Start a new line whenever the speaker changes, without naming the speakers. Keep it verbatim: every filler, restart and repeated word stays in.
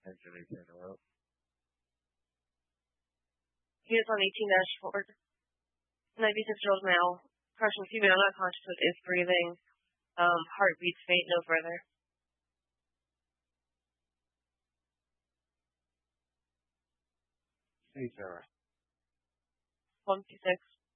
potentially turn around.
He is on eighteen dash four. ninety-six-year-old male. Crushing female, not conscious but is breathing. Um, heartbeats faint, no further.
Hey, Sarah.
one two six.